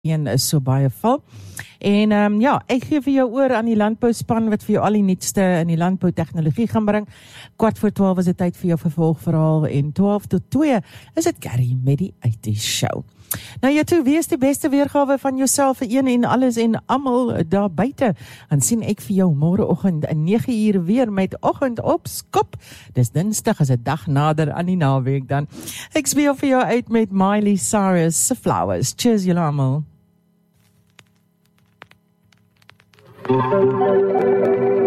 een is so baie vol. En ek gee vir jou oor aan die landbouspan wat vir jou al die nuutste in die landboutegnologie gaan bring. 11:15 is dit tyd vir jou vervolgverhaal en 12 tot 2 is dit Gary met die IT show. Nou jy toe, wie is die beste weergawe van jouself vir een en alles en almal daar buite? Dan sien ek vir jou môreoggend 9 uur weer met Oggend op Skop. Dis Dinsdag, is 'n dag nader aan die naweek dan. Ek speel vir jou uit met Miley Cyrus se Flowers. Cheers julle almal.